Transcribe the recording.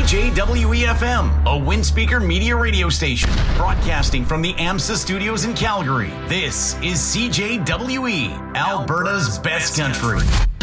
CJWE-FM, a Windspeaker media radio station, broadcasting from the AMSA studios in Calgary. This is CJWE, Alberta's best country.